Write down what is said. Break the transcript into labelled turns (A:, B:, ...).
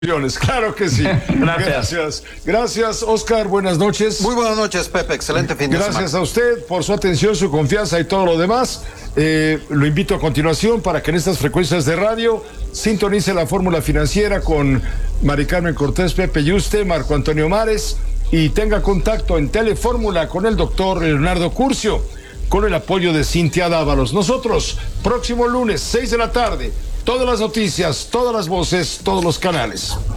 A: Claro que sí. Gracias, Oscar. Buenas noches.
B: Muy buenas noches, Pepe. Excelente fin de semana.
A: Gracias a usted por su atención, su confianza y todo lo demás. Lo invito a continuación para que en estas frecuencias de radio sintonice la fórmula financiera con Mari Carmen Cortés, Pepe Yuste, Marco Antonio Mares y tenga contacto en Telefórmula con el doctor Leonardo Curcio, con el apoyo de Cintia Dávalos. Nosotros, próximo lunes, 6 de la tarde, todas las noticias, todas las voces, todos los canales.